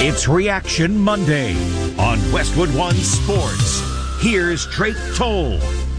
It's Reaction Monday on Westwood One Sports. Here's Drake Toll.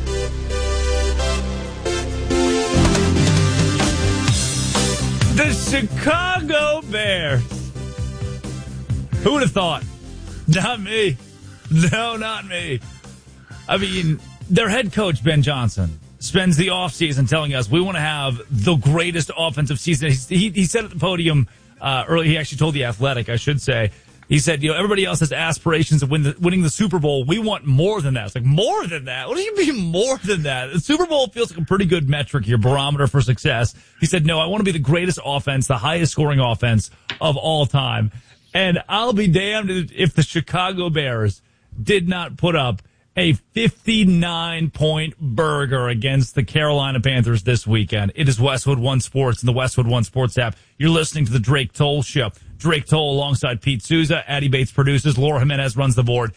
The Chicago Bears. Who would have thought? Not me. No, not me. I mean, their head coach, Ben Johnson, spends the offseason telling us we want to have the greatest offensive season. He said at the podium early, he actually told The Athletic, I should say, he said, everybody else has aspirations of winning the Super Bowl. We want more than that. It's like, more than that? What do you mean more than that? The Super Bowl feels like a pretty good metric, your barometer for success. He said, no, I want to be the greatest offense, the highest scoring offense of all time. And I'll be damned if the Chicago Bears did not put up a 59-point burger against the Carolina Panthers this weekend. It is Westwood One Sports and the Westwood One Sports app. You're listening to the Drake Toll Show. Drake Toll alongside Pete Souza. Addie Bates produces. Laura Jimenez runs the board.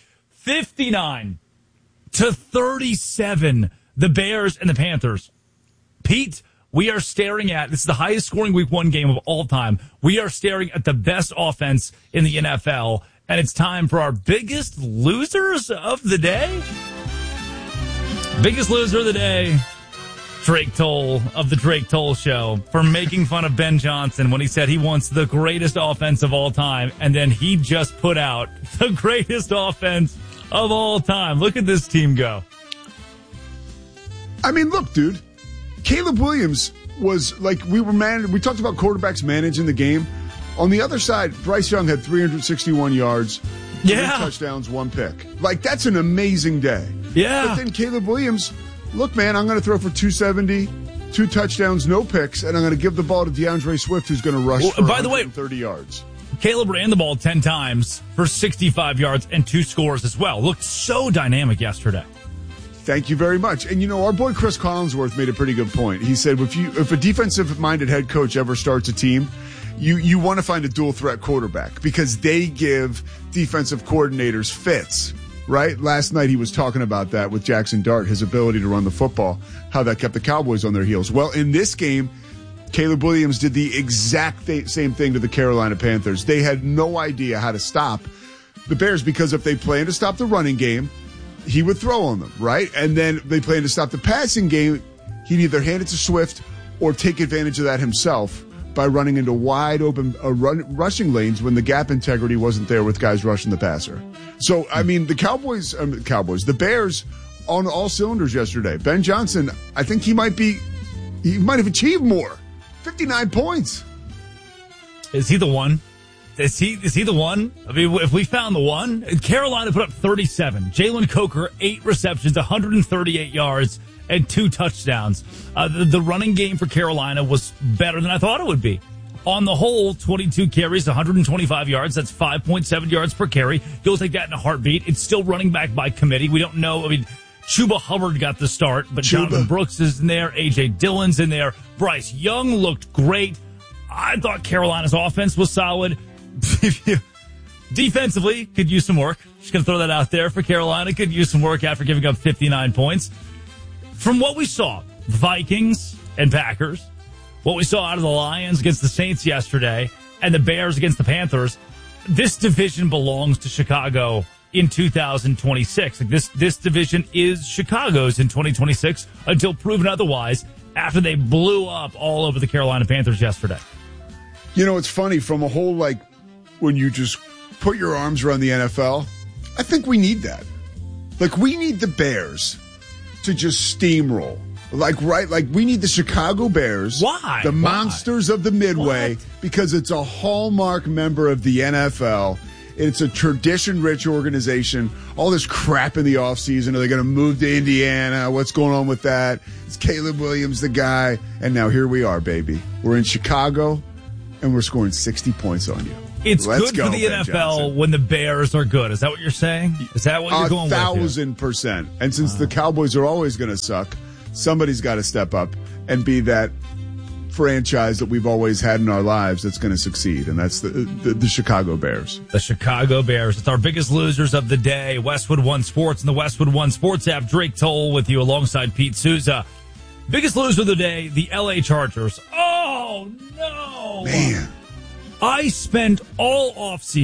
59-37, the Bears and the Panthers. Pete, we are staring at, this is the highest scoring week one game of all time. We are staring at the best offense in the NFL. And it's time for our biggest losers of the day. Biggest loser of the day, Drake Toll of the Drake Toll Show, for making fun of Ben Johnson when he said he wants the greatest offense of all time. And then he just put out the greatest offense of all time. Look at this team go. I mean, look, dude, Caleb Williams was like, we talked about quarterbacks managing the game. On the other side, Bryce Young had 361 yards, 3 touchdowns, 1 pick. Like, that's an amazing day. Yeah. But then Caleb Williams, look, man, I'm going to throw for 270, 2 touchdowns, no picks, and I'm going to give the ball to DeAndre Swift, who's going to rush for 130 yards. Caleb ran the ball 10 times for 65 yards and 2 scores as well. Looked so dynamic yesterday. Thank you very much. And, our boy Chris Collinsworth made a pretty good point. He said if a defensive-minded head coach ever starts a team, you want to find a dual-threat quarterback because they give defensive coordinators fits, right? Last night he was talking about that with Jackson Dart, his ability to run the football, how that kept the Cowboys on their heels. Well, in this game, Caleb Williams did the exact same thing to the Carolina Panthers. They had no idea how to stop the Bears because if they planned to stop the running game, he would throw on them, right? And then they planned to stop the passing game, he'd either hand it to Swift or take advantage of that himself by running into wide open rushing lanes when the gap integrity wasn't there with guys rushing the passer. So, I mean, the Bears on all cylinders yesterday. Ben Johnson, I think he might have achieved more. 59 points. Is he the one? Is he the one? I mean, if we found the one, Carolina put up 37. Jalen Coker, 8 receptions, 138 yards, and 2 touchdowns. The running game for Carolina was better than I thought it would be. On the whole, 22 carries, 125 yards. That's 5.7 yards per carry. You'll take that in a heartbeat. It's still running back by committee. We don't know. I mean, Chuba Hubbard got the start, but Jonathan Brooks is in there. A.J. Dillon's in there. Bryce Young looked great. I thought Carolina's offense was solid. Defensively, could use some work. Just going to throw that out there for Carolina. Could use some work after giving up 59 points. From what we saw, Vikings and Packers, what we saw out of the Lions against the Saints yesterday, and the Bears against the Panthers, this division belongs to Chicago in 2026. Like this division is Chicago's in 2026 until proven otherwise after they blew up all over the Carolina Panthers yesterday. It's funny from a whole, when you just put your arms around the NFL, I think we need that. We need the Bears to just steamroll. We need the Chicago Bears. Why? The monsters of the Midway, because it's a hallmark member of the NFL. It's a tradition-rich organization. All this crap in the offseason. Are they going to move to Indiana? What's going on with that? Is Caleb Williams the guy? And now here we are, baby. We're in Chicago, and we're scoring 60 points on you. It's good for the NFL when the Bears are good. Is that what you're saying? Is that what you're going with? 1,000%. And since the Cowboys are always going to suck, somebody's got to step up and be that franchise that we've always had in our lives that's going to succeed, and that's the Chicago Bears. The Chicago Bears. It's our biggest losers of the day. Westwood One Sports and the Westwood One Sports app. Drake Toll with you alongside Pete Souza. Biggest loser of the day, the LA Chargers. Oh, no! Man. I spent all offseason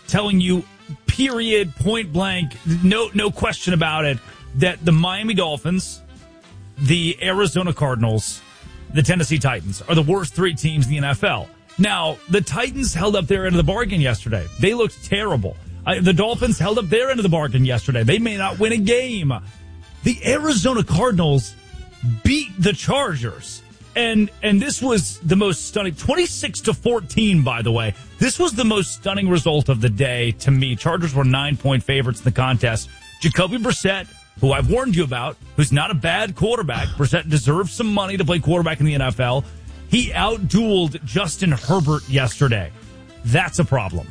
telling you, period, point blank, no question about it, that the Miami Dolphins, the Arizona Cardinals, the Tennessee Titans are the worst three teams in the NFL. Now, the Titans held up their end of the bargain yesterday. They looked terrible. The Dolphins held up their end of the bargain yesterday. They may not win a game. The Arizona Cardinals beat the Chargers. And this was the most stunning, 26-14, by the way. This was the most stunning result of the day to me. Chargers were 9-point favorites in the contest. Jacoby Brissett, who I've warned you about, who's not a bad quarterback. Brissett deserves some money to play quarterback in the NFL. He outdueled Justin Herbert yesterday. That's a problem.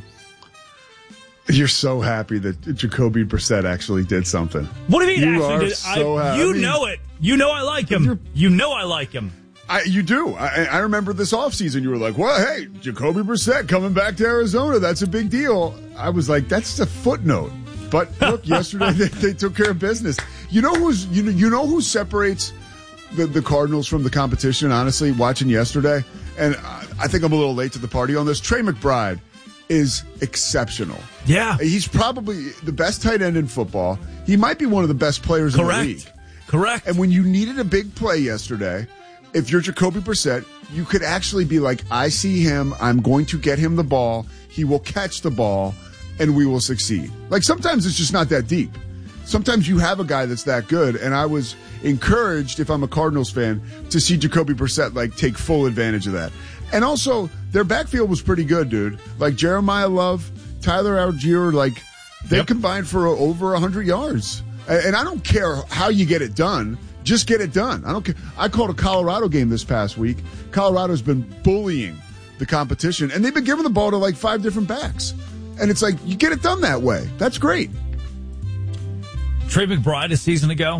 You're so happy that Jacoby Brissett actually did something. What do you mean you actually are did? So happy. You know it. You know I like him. You know I like him. You do. I remember this offseason, you were like, well, hey, Jacoby Brissett coming back to Arizona. That's a big deal. I was like, that's a footnote. But look, yesterday they took care of business. You know who separates the Cardinals from the competition, honestly, watching yesterday? And I think I'm a little late to the party on this. Trey McBride is exceptional. Yeah. He's probably the best tight end in football. He might be one of the best players in the league. Correct. And when you needed a big play yesterday, if you're Jacoby Brissett, you could actually be like, I see him. I'm going to get him the ball. He will catch the ball, and we will succeed. Like, sometimes it's just not that deep. Sometimes you have a guy that's that good, and I was encouraged, if I'm a Cardinals fan, to see Jacoby Brissett, like, take full advantage of that. And also, their backfield was pretty good, dude. Like, Jeremiah Love, Tyler Algier, like, they combined for over 100 yards. And I don't care how you get it done. Just get it done. I don't care. I called a Colorado game this past week. Colorado's been bullying the competition, and they've been giving the ball to like 5 different backs. And it's like, you get it done that way. That's great. Trey McBride a season ago,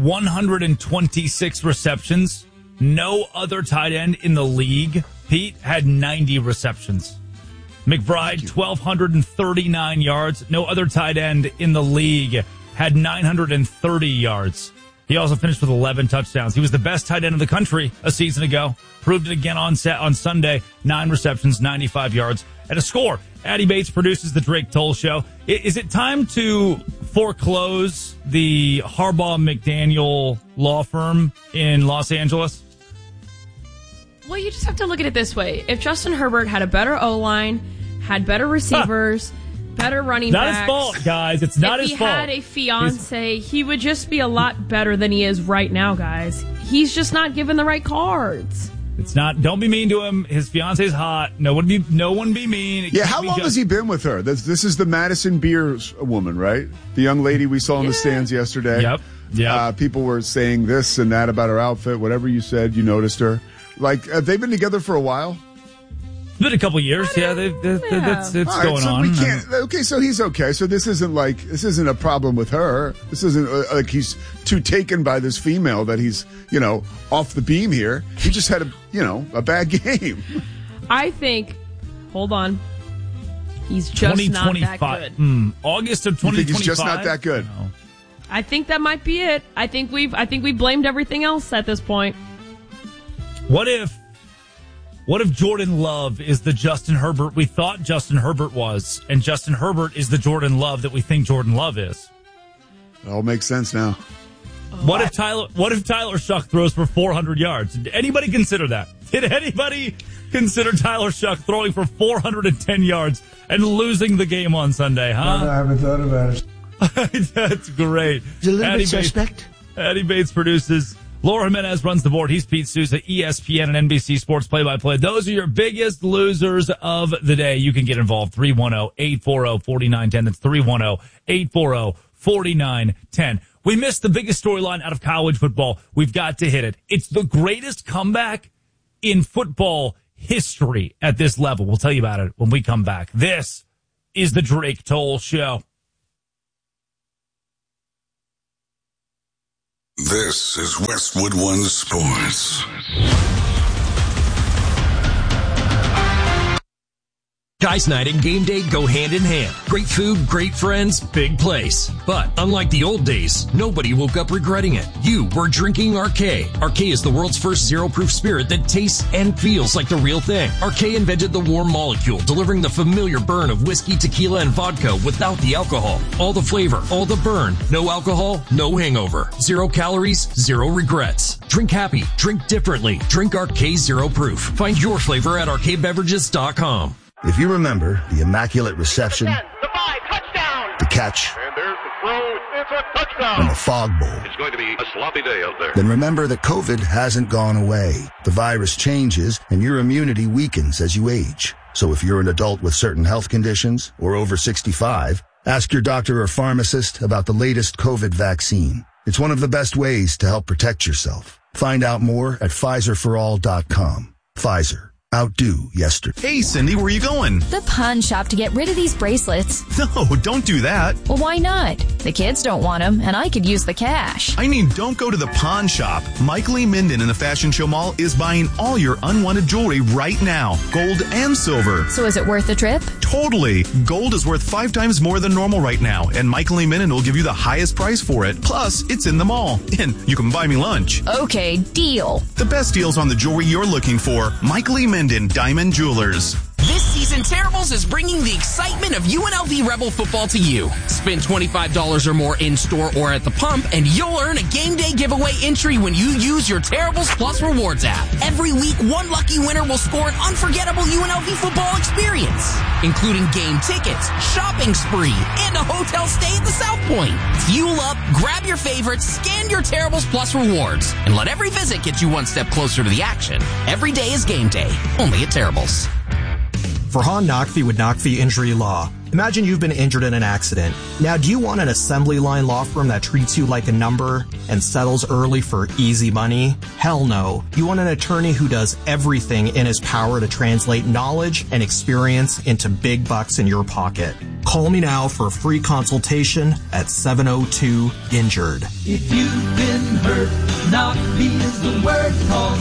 126 receptions. No other tight end in the league, Pete, had 90 receptions. McBride, 1,239 yards. No other tight end in the league had 930 yards. He also finished with 11 touchdowns. He was the best tight end in the country a season ago. Proved it again on Sunday. 9 receptions, 95 yards, and a score. Addy Bates produces the Drake Toll Show. Is it time to foreclose the Harbaugh-McDaniel law firm in Los Angeles? Well, you just have to look at it this way. If Justin Herbert had a better O-line, had better receivers, better running backs. Not his fault, guys. It's not his fault. If he had a fiance, he would just be a lot better than he is right now, guys. He's just not given the right cards. It's not. Don't be mean to him. His fiance's hot. No one be mean. Yeah, how long has he been with her? This is the Madison Beers woman, right? The young lady we saw in the stands yesterday. Yep. Yeah. People were saying this and that about her outfit. Whatever you said, you noticed her. Like, have they been together for a while? It's been a couple years. Yeah, it's right, going on. We can't. Okay, so he's okay. So this isn't a problem with her. This isn't like he's too taken by this female that he's off the beam here. He just had a bad game. I think. Hold on. He's just not that good. August of 2025. You think he's just not that good? No. I think that might be it. I think we blamed everything else at this point. What if Jordan Love is the Justin Herbert we thought Justin Herbert was, and Justin Herbert is the Jordan Love that we think Jordan Love is? It all makes sense now. What if Tyler Shuck throws for 400 yards? Did anybody consider that? Did anybody consider Tyler Shuck throwing for 410 yards and losing the game on Sunday, huh? No, I haven't thought about it. That's great. It's a little bit suspect. Addy Bates produces. Laura Jimenez runs the board. He's Pete Sousa, ESPN and NBC Sports play-by-play. Those are your biggest losers of the day. You can get involved. 310-840-4910. That's 310-840-4910. We missed the biggest storyline out of college football. We've got to hit it. It's the greatest comeback in football history at this level. We'll tell you about it when we come back. This is the Drake Toll Show. This is Westwood One Sports. Guys night and game day go hand in hand. Great food, great friends, big place. But unlike the old days, nobody woke up regretting it. You were drinking Arcade. Arcade is the world's first zero-proof spirit that tastes and feels like the real thing. Arcade invented the warm molecule, delivering the familiar burn of whiskey, tequila, and vodka without the alcohol. All the flavor, all the burn. No alcohol, no hangover. 0 calories, 0 regrets. Drink happy, drink differently. Drink Arcade Zero Proof. Find your flavor at arcadebeverages.com. If you remember the immaculate reception, the 5, touchdown, the catch, and there's the throw, it's a touchdown, and the fog bowl, it's going to be a sloppy day out there. Then remember that COVID hasn't gone away. The virus changes, and your immunity weakens as you age. So if you're an adult with certain health conditions or over 65, ask your doctor or pharmacist about the latest COVID vaccine. It's one of the best ways to help protect yourself. Find out more at PfizerForAll.com. Pfizer. Outdo yesterday. Hey, Cindy, where are you going? The pawn shop to get rid of these bracelets. No, don't do that. Well, why not? The kids don't want them, and I could use the cash. I mean, don't go to the pawn shop. Mike Lee Minden in the Fashion Show Mall is buying all your unwanted jewelry right now. Gold and silver. So is it worth the trip? Totally. Gold is worth 5 times more than normal right now, and Mike Lee Minden will give you the highest price for it. Plus, it's in the mall, and you can buy me lunch. Okay, deal. The best deals on the jewelry you're looking for. Mike Lee Minden, Diamond Jewelers. This season, Terribles is bringing the excitement of UNLV Rebel football to you. Spend $25 or more in-store or at the pump, and you'll earn a game day giveaway entry when you use your Terribles Plus Rewards app. Every week, one lucky winner will score an unforgettable UNLV football experience, including game tickets, shopping spree, and a hotel stay at the South Point. Fuel up, grab your favorites, scan your Terribles Plus Rewards, and let every visit get you one step closer to the action. Every day is game day, only at Terribles. Farhan Naqvi with Naqvi Injury Law. Imagine you've been injured in an accident. Now, do you want an assembly line law firm that treats you like a number and settles early for easy money? Hell no. You want an attorney who does everything in his power to translate knowledge and experience into big bucks in your pocket. Call me now for a free consultation at 702-INJURED. If you've been hurt, Naqvi is the word. Call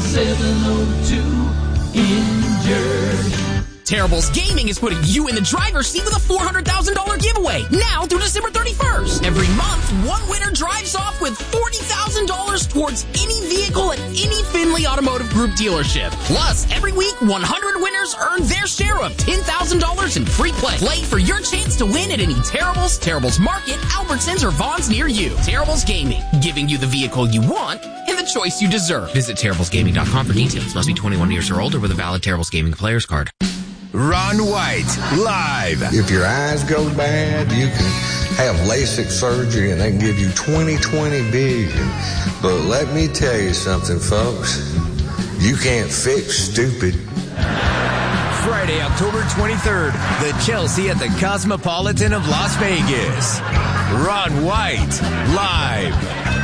702-INJURED. Terribles Gaming is putting you in the driver's seat with a $400,000 giveaway now through December 31st. Every month, one winner drives off with $40,000 towards any vehicle at any Finley Automotive Group dealership. Plus, every week, 100 winners earn their share of $10,000 in free play. Play for your chance to win at any Terribles, Terribles Market, Albertsons, or Vaughn's near you. Terribles Gaming, giving you the vehicle you want and the choice you deserve. Visit TerriblesGaming.com for details. Must be 21 years or older with a valid Terribles Gaming player's card. Ron White, live. If your eyes go bad, you can have LASIK surgery and they can give you 20/20 vision. But let me tell you something, folks. You can't fix stupid. Friday, October 23rd, the Chelsea at the Cosmopolitan of Las Vegas. Ron White, live.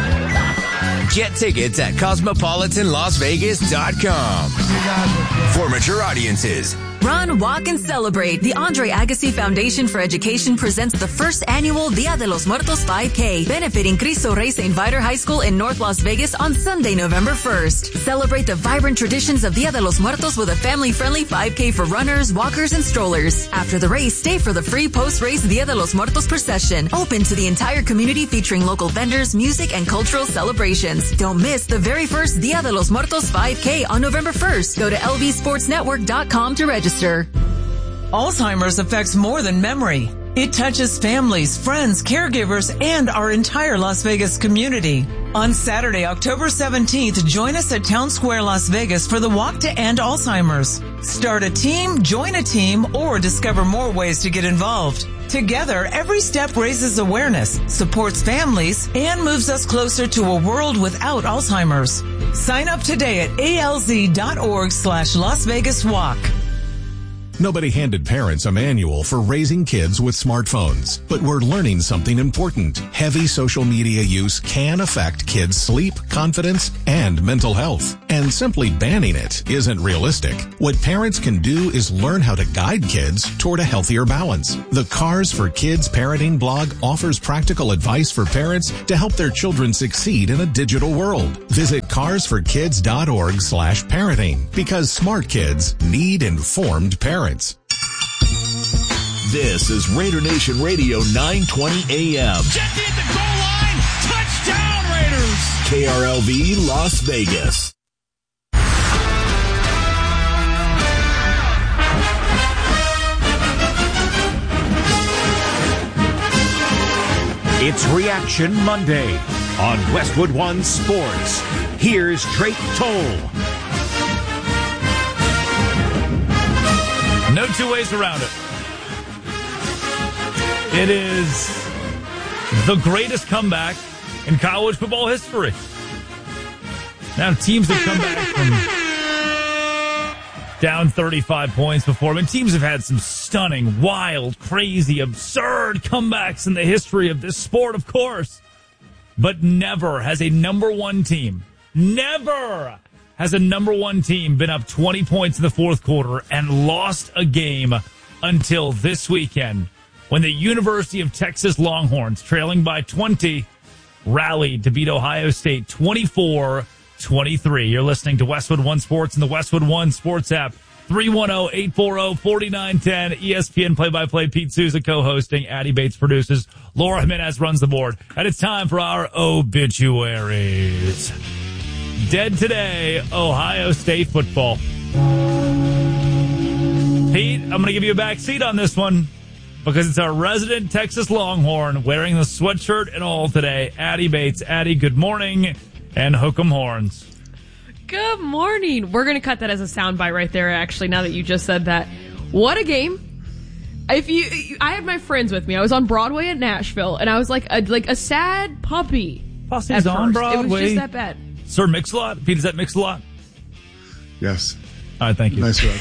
Get tickets at cosmopolitanlasvegas.com. For mature audiences. Run, walk, and celebrate. The Andre Agassi Foundation for Education presents the first annual Dia de los Muertos 5K, benefiting Cristo Rey St. Viator High School in North Las Vegas on Sunday, November 1st. Celebrate the vibrant traditions of Dia de los Muertos with a family-friendly 5K for runners, walkers, and strollers. After the race, stay for the free post-race Dia de los Muertos procession, open to the entire community featuring local vendors, music, and cultural celebrations. Don't miss the very first Dia de los Muertos 5K on November 1st. Go to lvsportsnetwork.com to register. Alzheimer's affects more than memory. It touches families, friends, caregivers, and our entire Las Vegas community. On Saturday, October 17th, join us at Town Square, Las Vegas for the Walk to End Alzheimer's. Start a team, join a team, or discover more ways to get involved. Together, every step raises awareness, supports families, and moves us closer to a world without Alzheimer's. Sign up today at alz.org/Las Vegas Walk. Nobody handed parents a manual for raising kids with smartphones, but we're learning something important. Heavy social media use can affect kids' sleep, confidence, and mental health. And simply banning it isn't realistic. What parents can do is learn how to guide kids toward a healthier balance. The Cars for Kids parenting blog offers practical advice for parents to help their children succeed in a digital world. Visit carsforkids.org/parenting because smart kids need informed parents. This is Raider Nation Radio 920 AM. Jesse at the goal line. Touchdown, Raiders. KRLV Las Vegas. It's Reaction Monday on Westwood One Sports. Here's Drake Toll. No two ways around it. It is the greatest comeback in college football history. Now, teams have come back from down 35 points before. I mean, teams have had some stunning, wild, crazy, absurd comebacks in the history of this sport, of course. But never has a number one team been up 20 points in the fourth quarter and lost a game until this weekend when the University of Texas Longhorns, trailing by 20, rallied to beat Ohio State 24-23. You're listening to Westwood One Sports and the Westwood One Sports app. 310-840-4910. ESPN play-by-play. Pete Souza co-hosting. Addie Bates produces. Laura Jimenez runs the board. And it's time for our obituaries. Dead today, Ohio State football. Pete, I'm going to give you a back seat on this one because it's our resident Texas Longhorn wearing the sweatshirt and all today. Addie Bates. Addie, good morning, and hook 'em horns. Good morning. We're going to cut that as a soundbite right there, actually, now that you just said that. What a game. I had my friends with me. I was on Broadway at Nashville, and I was like a sad puppy. Posse's on Broadway. It was just that bad. Sir Mix-a-Lot? Pete, is that Mix-a-Lot? Yes. All right, thank you. Nice job.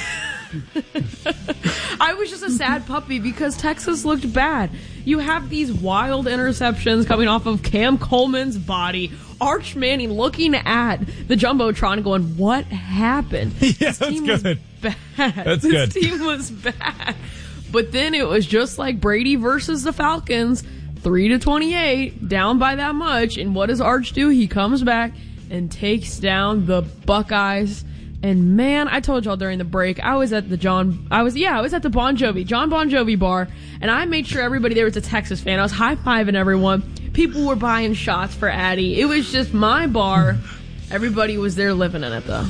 I was just a sad puppy because Texas looked bad. You have these wild interceptions coming off of Cam Coleman's body. Arch Manning looking at the Jumbotron going, what happened? Yeah, that's good. This team was bad. But then it was just like Brady versus the Falcons, 3-28, down by that much. And what does Arch do? He comes back and takes down the Buckeyes. And man, I told y'all during the break, I was at the John Bon Jovi bar, and I made sure everybody there was a Texas fan. I was high-fiving everyone. People were buying shots for Addie. It was just my bar. Everybody was there living in it, though.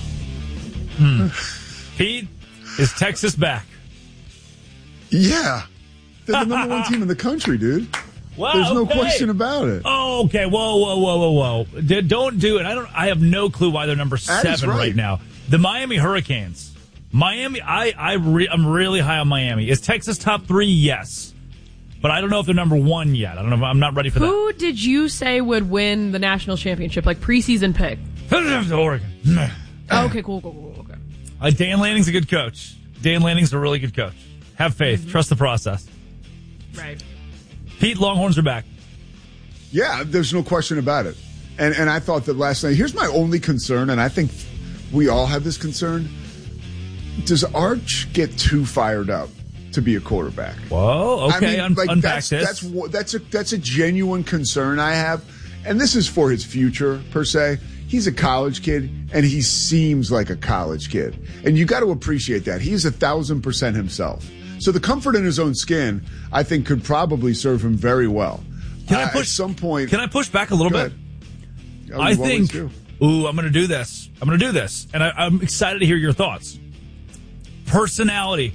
Pete, is Texas back? Yeah. They're the number one team in the country, dude. Wow, there's no question about it. Oh, okay. Whoa. Don't do it. I have no clue why they're number 7 right now. The Miami Hurricanes. I'm really high on Miami. Is Texas top 3? Yes. But I don't know if they're number 1 yet. I don't know. I'm not ready for that. Who did you say would win the national championship? Like preseason pick? Oregon. Okay, cool. Okay. Dan Lanning's a good coach. Dan Lanning's a really good coach. Have faith. Mm-hmm. Trust the process. Right. Pete, Longhorns are back. Yeah, there's no question about it. And I thought that last night. Here's my only concern, and I think we all have this concern. Does Arch get too fired up to be a quarterback? Whoa, okay, unpack this. That's a genuine concern I have. And this is for his future, per se. He's a college kid, and he seems like a college kid. And you got to appreciate that. He's 1,000% himself. So the comfort in his own skin, I think, could probably serve him very well. At some point, can I push back a little bit? I think, I'm going to do this. And I'm excited to hear your thoughts. Personality,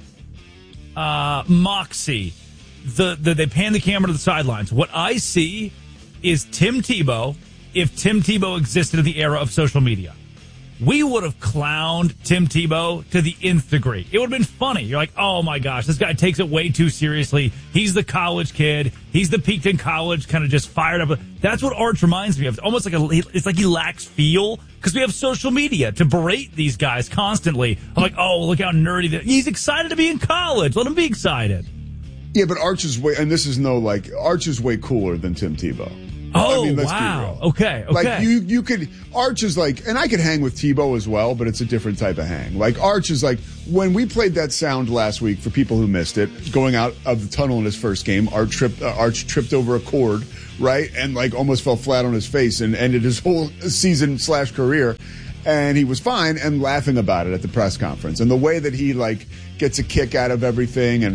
moxie, they pan the camera to the sidelines. What I see is Tim Tebow, if Tim Tebow existed in the era of social media. We would have clowned Tim Tebow to the nth degree. It would have been funny. You're like, oh my gosh, this guy takes it way too seriously. He's the college kid. He's the peaked in college, kind of just fired up. That's what Arch reminds me of. Almost like it's like he lacks feel because we have social media to berate these guys constantly. I'm like, oh, look how nerdy. He's excited to be in college. Let him be excited. Yeah, but Arch is way, and this is Arch is way cooler than Tim Tebow. Oh, I mean, let's wow. be real. Okay. Like, you could, Arch is like, and I could hang with Tebow as well, but it's a different type of hang. Like, Arch is like, when we played that sound last week, for people who missed it, going out of the tunnel in his first game, Arch tripped over a cord, right? And, like, almost fell flat on his face and ended his whole season/career. And he was fine and laughing about it at the press conference. And the way that he, like, gets a kick out of everything, and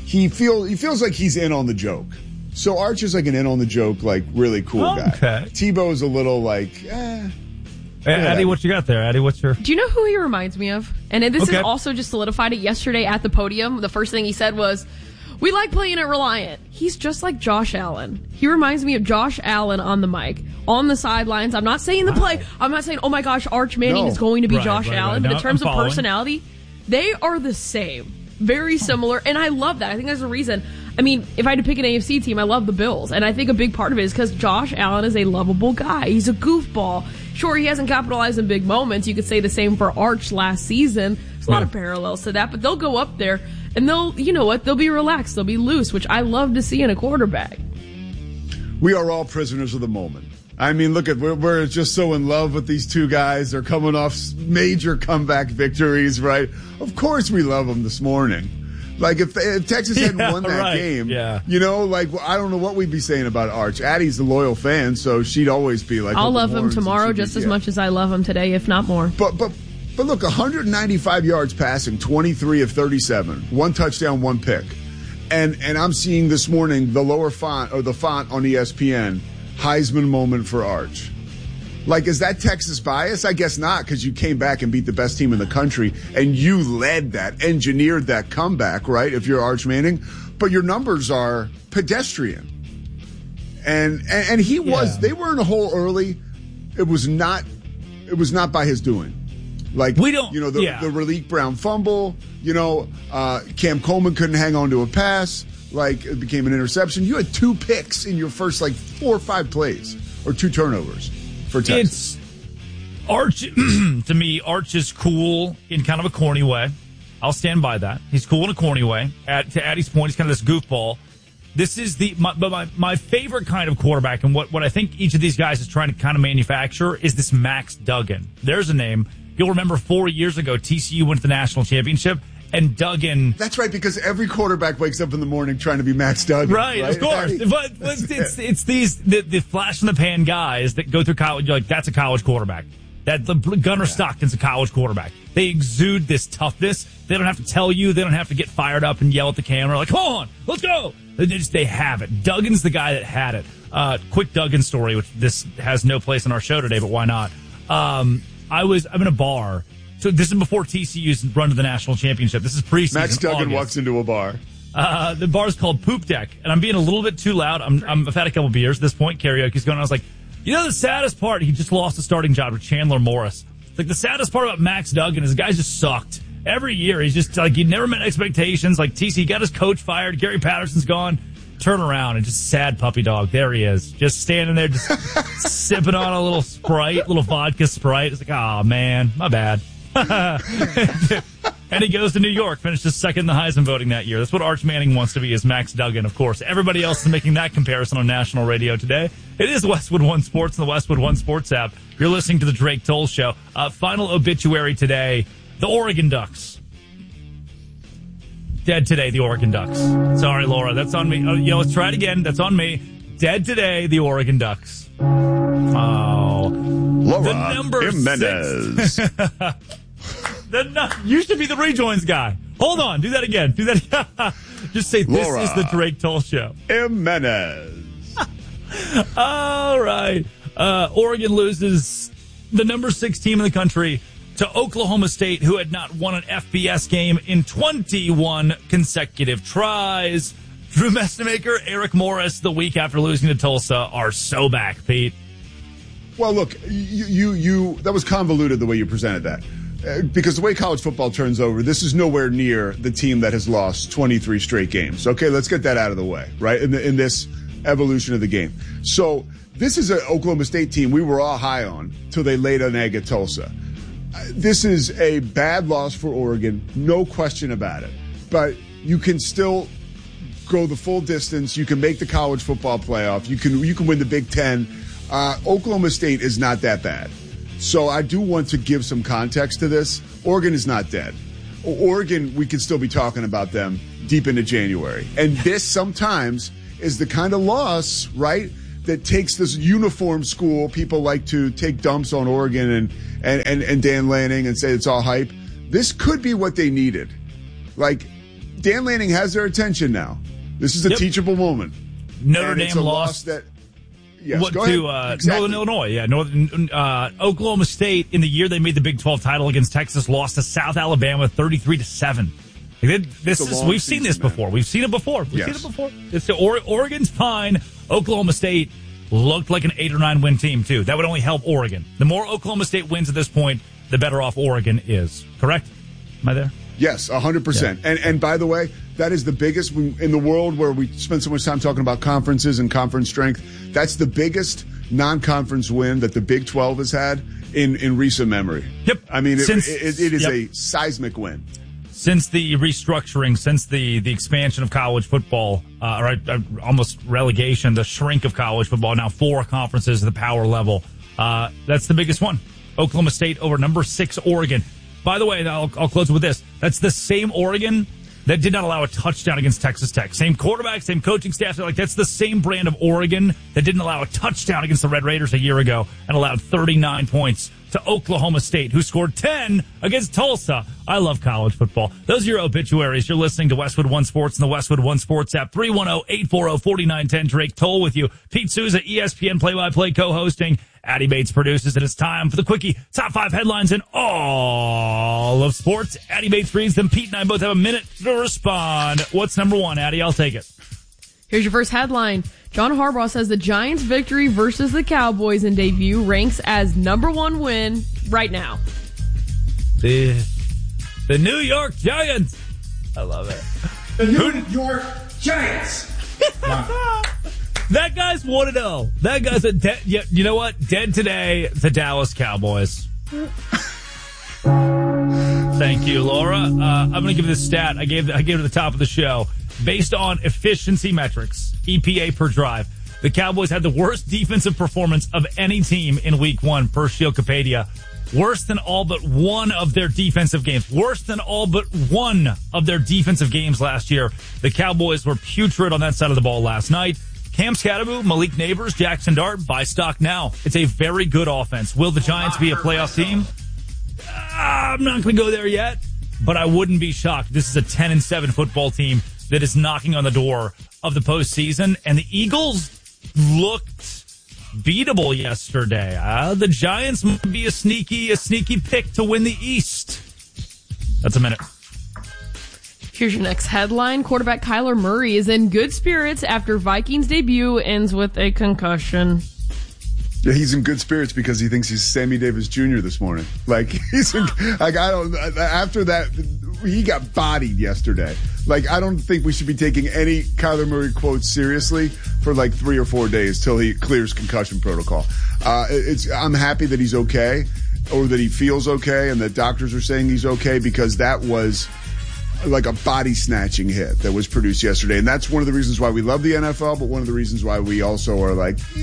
he feels like he's in on the joke. So Arch is like an in on the joke, like really cool guy. Tebow is a little like, Hey, Addie, what you got there? Addie, what's your... Do you know who he reminds me of? And this is also just solidified it yesterday at the podium. The first thing he said was, we like playing at Reliant. He's just like Josh Allen. He reminds me of Josh Allen on the mic, on the sidelines. I'm not saying the play. I'm not saying, oh my gosh, Arch Manning is going to be Josh Allen. But in terms of personality, they are the same. Very similar. And I love that. I think there's a reason. I mean, if I had to pick an AFC team, I love the Bills. And I think a big part of it is because Josh Allen is a lovable guy. He's a goofball. Sure, he hasn't capitalized in big moments. You could say the same for Arch last season. There's a lot of parallels to that. But they'll go up there and they'll be relaxed. They'll be loose, which I love to see in a quarterback. We are all prisoners of the moment. I mean, look we're just so in love with these two guys. They're coming off major comeback victories, right? Of course we love them this morning. Like, if Texas hadn't won that game, I don't know what we'd be saying about Arch. Addie's a loyal fan, so she'd always be like, I'll love him tomorrow just as much as I love him today, if not more. But look, 195 yards passing, 23 of 37, 1 touchdown, 1 pick. And I'm seeing this morning the font on ESPN, Heisman moment for Arch. Like, is that Texas bias? I guess not, because you came back and beat the best team in the country, and you led that, engineered that comeback, right, if you're Arch Manning. But your numbers are pedestrian. And he was, they were in a hole early. It was not by his doing. Like, the Raleek Brown fumble, Cam Coleman couldn't hang on to a pass. Like, it became an interception. You had 2 picks in your first, 4 or 5 plays, or 2 turnovers. For Texas. It's Arch, to me, Arch is cool in kind of a corny way. I'll stand by that. He's cool in a corny way. To Addie's point, he's kind of this goofball. This is my favorite kind of quarterback, and what I think each of these guys is trying to kind of manufacture is this Max Duggan. There's a name. You'll remember 4 years ago, TCU went to the national championship. And Duggan. That's right, because every quarterback wakes up in the morning trying to be Max Duggan. Right? Of course. But it's these the flash in the pan guys that go through college. You're like, that's a college quarterback. Gunnar Stockton's a college quarterback. They exude this toughness. They don't have to tell you. They don't have to get fired up and yell at the camera like, come on, let's go. They have it. Duggan's the guy that had it. Quick Duggan story, which this has no place in our show today, but why not? I'm in a bar. So this is before TCU's run to the national championship. This is preseason. Max Duggan August. walks into a bar. The bar is called Poop Deck, and I'm being a little bit too loud. I've had a couple beers at this point. Karaoke's going on. I was like, the saddest part, he just lost the starting job to Chandler Morris. It's like the saddest part about Max Duggan is the guy just sucked. Every year, he's just like, he never met expectations. Like, TC got his coach fired. Gary Patterson's gone. Turn around and just sad puppy dog. There he is. Just standing there, just sipping on a little Sprite, little vodka Sprite. It's like, oh, man, my bad. And he goes to New York, finishes second in the Heisman voting that year. That's what Arch Manning wants to be, is Max Duggan, of course. Everybody else is making that comparison on national radio today. It is Westwood One Sports and the Westwood One Sports app. You're listening to the Drake Toll Show. Final obituary today, the Oregon Ducks. Dead today, the Oregon Ducks. Sorry, Laura, that's on me. Let's try it again. That's on me. Dead today, the Oregon Ducks. Oh. Laura the number Jimenez. You should be the rejoins guy. Hold on. Do that again. Just say, this Laura is the Drake Toll Show. Jimenez. All right. Oregon loses the number 6 team in the country to Oklahoma State, who had not won an FBS game in 21 consecutive tries. Drew Messmaker, Eric Morris, the week after losing to Tulsa, are so back, Pete. Well, look, you that was convoluted the way you presented that. Because the way college football turns over, this is nowhere near the team that has lost 23 straight games. Okay, let's get that out of the way, right? In this evolution of the game. So this is an Oklahoma State team we were all high on till they laid an egg at Tulsa. This is a bad loss for Oregon, no question about it. But you can still go the full distance. You can make the college football playoff. You can win the Big Ten. Oklahoma State is not that bad. So I do want to give some context to this. Oregon is not dead. Oregon, we could still be talking about them deep into January. And this sometimes is the kind of loss, right, that takes this uniform school. People like to take dumps on Oregon and Dan Lanning and say it's all hype. This could be what they needed. Like, Dan Lanning has their attention now. This is a teachable moment. Notre Dame lost that. Yes, what, go to ahead. Exactly. Northern Illinois. Yeah, Oklahoma State in the year they made the Big 12 title against Texas lost to South Alabama 33-7. We've seen this before. We've seen it before. It's Oregon's fine. Oklahoma State looked like an 8 or 9 win team too. That would only help Oregon. The more Oklahoma State wins at this point, the better off Oregon is. Correct? Am I there? Yes, 100%. Yeah. And by the way, that is the biggest in the world where we spend so much time talking about conferences and conference strength. That's the biggest non-conference win that the Big 12 has had in recent memory. Yep. I mean, it is a seismic win. Since the restructuring, since the expansion of college football, or almost relegation, the shrink of college football, now 4 conferences at the power level, that's the biggest one. Oklahoma State over number 6 Oregon. By the way, I'll close with this. That's the same Oregon that did not allow a touchdown against Texas Tech. Same quarterback, same coaching staff. That's the same brand of Oregon that didn't allow a touchdown against the Red Raiders a year ago and allowed 39 points to Oklahoma State, who scored 10 against Tulsa. I love college football. Those are your obituaries. You're listening to Westwood One Sports and the Westwood One Sports app. 310-840-4910. Drake Toll with you. Pete Souza, ESPN play-by-play co-hosting. Addie Bates produces, and it's time for the Quickie. Top 5 headlines in all of sports. Addie Bates reads them. Pete and I both have a minute to respond. What's number 1, Addie? I'll take it. Here's your first headline. John Harbaugh says the Giants' victory versus the Cowboys in debut ranks as number 1 win right now. The New York Giants. I love it. The New York Giants. That guy's 1-0. That guy's you know what? Dead today, the Dallas Cowboys. Thank you, Laura. I'm going to give this stat. I gave it at the top of the show. Based on efficiency metrics, EPA per drive, the Cowboys had the worst defensive performance of any team in Week 1 per Shieldopedia. Worse than all but one of their defensive games. Worse than all but one of their defensive games last year. The Cowboys were putrid on that side of the ball last night. Cam Scatterbo, Malik Neighbors, Jackson Dart, buy stock now. It's a very good offense. Will the Giants be a playoff team? I'm not going to go there yet, but I wouldn't be shocked. This is a 10-7 football team that is knocking on the door of the postseason, and the Eagles looked beatable yesterday. The Giants might be a sneaky pick to win the East. That's a minute. Here's your next headline. Quarterback Kyler Murray is in good spirits after Vikings debut ends with a concussion. Yeah, he's in good spirits because he thinks he's Sammy Davis Jr. this morning. After that, he got bodied yesterday. I don't think we should be taking any Kyler Murray quotes seriously for 3 or 4 days till he clears concussion protocol. I'm happy that he's okay, or that he feels okay, and that doctors are saying he's okay, because that was like a body snatching hit that was produced yesterday. And that's one of the reasons why we love the NFL, but one of the reasons why we also are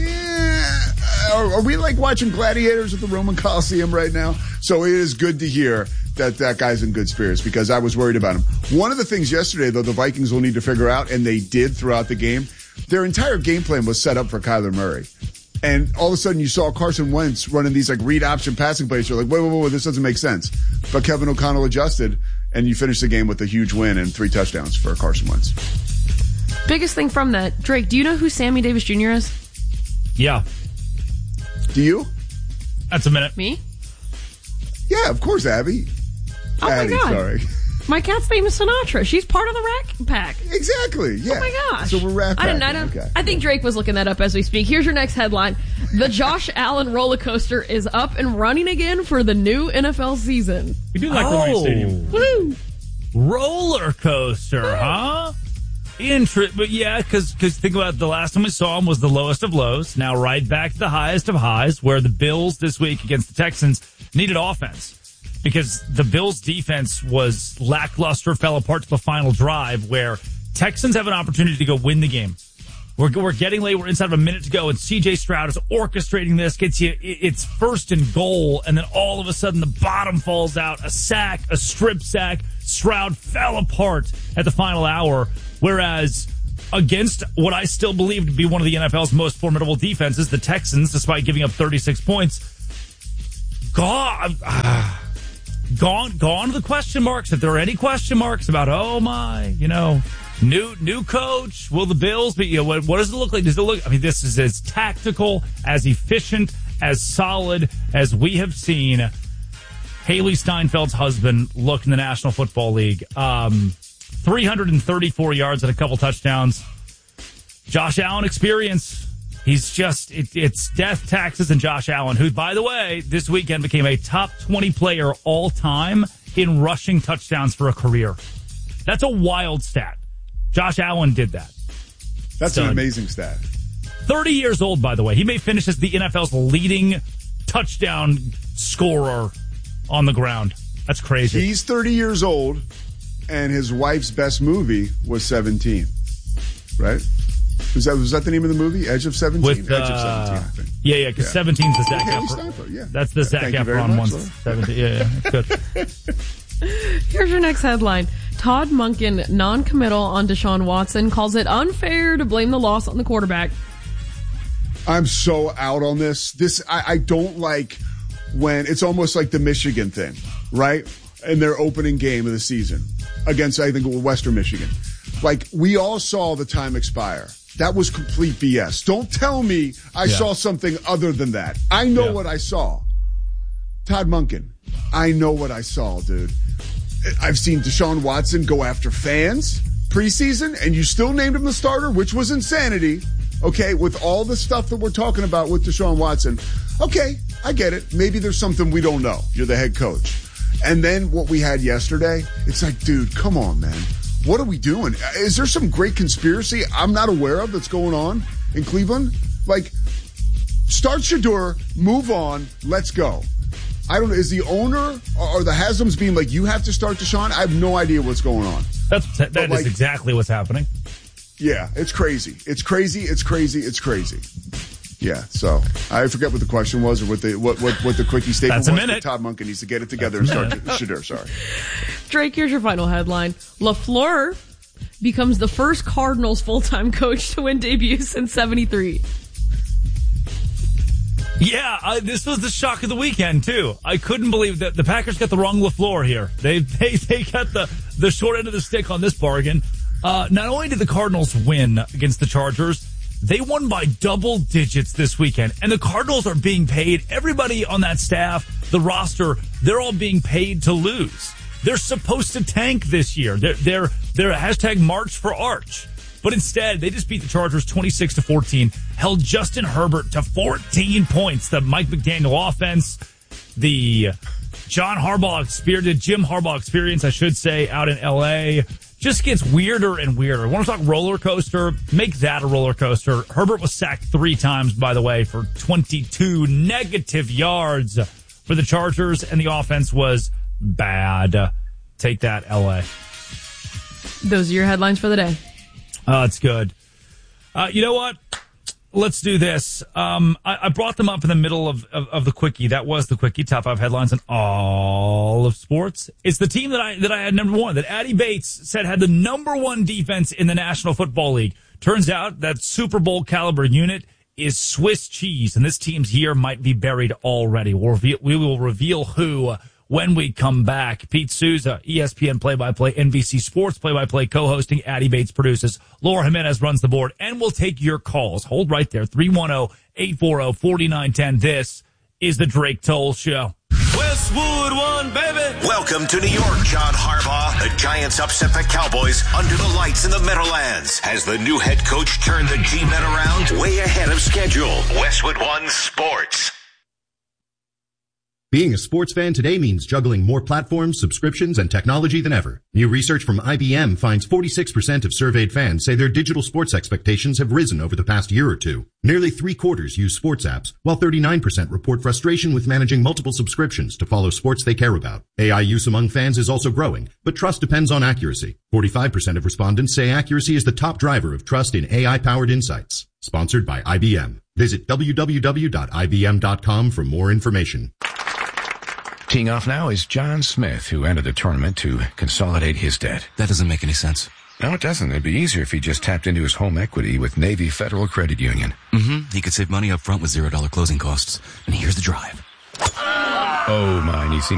are we watching Gladiators at the Roman Coliseum right now? So it is good to hear that guy's in good spirits, because I was worried about him. One of the things yesterday, though, the Vikings will need to figure out, and they did throughout the game, their entire game plan was set up for Kyler Murray. And all of a sudden you saw Carson Wentz running these read option passing plays. You're like, wait, this doesn't make sense. But Kevin O'Connell adjusted, and you finished the game with a huge win and 3 touchdowns for Carson Wentz. Biggest thing from that, Drake, do you know who Sammy Davis Jr. is? Yeah. Do you? That's a minute. Me? Yeah, of course, Abby. Oh, Addie, my God. Sorry. My cat's name is Sinatra. She's part of the Rack Pack. Exactly, yeah. Oh, my gosh. So we're Rat Pack. I think Drake was looking that up as we speak. Here's your next headline. The Josh Allen roller coaster is up and running again for the new NFL season. We do like Lawrence Stadium. Woo! Roller coaster, huh? But yeah, because think about it, the last time we saw him was the lowest of lows. Now right back to the highest of highs, where the Bills this week against the Texans needed offense, because the Bills' defense was lackluster, fell apart to the final drive, where Texans have an opportunity to go win the game. We're getting late. We're inside of a minute to go, and C.J. Stroud is orchestrating this, gets you, it's 1st and goal, and then all of a sudden the bottom falls out, a sack, a strip sack. Stroud fell apart at the final hour, whereas against what I still believe to be one of the NFL's most formidable defenses, the Texans, despite giving up 36 points, gone to the question marks. If there are any question marks about, oh my, new coach, will the Bills be, what does it look like? Does it look, this is as tactical, as efficient, as solid as we have seen Haley Steinfeld's husband look in the National Football League. 334 yards and a couple touchdowns. Josh Allen experience. He's just, it's death, taxes, and Josh Allen, who, by the way, this weekend became a top 20 player all time in rushing touchdowns for a career. That's a wild stat. Josh Allen did that. That's an amazing stat. 30 years old, by the way. He may finish as the NFL's leading touchdown scorer on the ground. That's crazy. He's 30 years old, and his wife's best movie was 17, right? Was that the name of the movie? Edge of 17? With, Edge of 17, I think. Yeah, because 17 is the Zac Efron. Yeah. That's the Zac Efron one. 17. Yeah, good. Here's your next headline. Todd Monken, non-committal on Deshaun Watson, calls it unfair to blame the loss on the quarterback. I'm so out on this. I don't like when it's almost like the Michigan thing, right? In their opening game of the season against, I think, Western Michigan. Like, we all saw the time expire. That was complete BS. Don't tell me I saw something other than that. I know what I saw. Todd Monken, I know what I saw, dude. I've seen Deshaun Watson go after fans preseason, and you still named him the starter, which was insanity. Okay, with all the stuff that we're talking about with Deshaun Watson. Okay, I get it. Maybe there's something we don't know. You're the head coach. And then what we had yesterday, it's like, dude, come on, man. What are we doing? Is there some great conspiracy I'm not aware of that's going on in Cleveland? Like, start Shedeur, move on, let's go. I don't know. Is the owner or the Haslam's being like, you have to start Deshaun? I have no idea what's going on. That is exactly what's happening. Yeah, it's crazy. It's crazy. It's crazy. It's crazy. Yeah, so I forget what the question was or what the quickie statement was. That's a minute. Todd Monken needs to get it together and start Shedeur. Sorry. Drake, here's your final headline. LaFleur becomes the first Cardinals full-time coach to win debuts since 73. Yeah, this was the shock of the weekend, too. I couldn't believe that the Packers got the wrong LaFleur here. They got the short end of the stick on this bargain. Not only did the Cardinals win against the Chargers, they won by double digits this weekend. And the Cardinals are being paid. Everybody on that staff, the roster, they're all being paid to lose. They're supposed to tank this year. They're hashtag March for Arch. But instead, they just beat the Chargers 26-14, held Justin Herbert to 14 points. The Mike McDaniel offense, the Jim Harbaugh experience, I should say, out in L.A., just gets weirder and weirder. Want to talk roller coaster? Make that a roller coaster. Herbert was sacked 3 times, by the way, for 22 negative yards for the Chargers, and the offense was bad. Take that, L.A. Those are your headlines for the day. It's good. You know what? Let's do this. I brought them up in the middle of the quickie. That was the quickie. Top 5 headlines in all of sports. It's the team that I had number 1, that Addy Bates said had the number 1 defense in the National Football League. Turns out that Super Bowl caliber unit is Swiss cheese, and this team's year might be buried already. We will reveal who when we come back. Pete Souza, ESPN play-by-play, NBC Sports play-by-play, co-hosting. Addy Bates produces. Laura Jimenez runs the board, and we'll take your calls. Hold right there. 310-840-4910. This is the Drake Toll Show. Westwood One, baby. Welcome to New York, John Harbaugh. The Giants upset the Cowboys under the lights in the Meadowlands. Has the new head coach turned the G-Men around? Way ahead of schedule. Westwood One Sports. Being a sports fan today means juggling more platforms, subscriptions, and technology than ever. New research from IBM finds 46% of surveyed fans say their digital sports expectations have risen over the past year or two. Nearly 3/4 use sports apps, while 39% report frustration with managing multiple subscriptions to follow sports they care about. AI use among fans is also growing, but trust depends on accuracy. 45% of respondents say accuracy is the top driver of trust in AI-powered insights. Sponsored by IBM. Visit www.ibm.com for more information. Teeing off now is John Smith, who entered the tournament to consolidate his debt. That doesn't make any sense. No, it doesn't. It'd be easier if he just tapped into his home equity with Navy Federal Credit Union. He could save money up front with $0 closing costs. And here's the drive. Oh, my. And he seems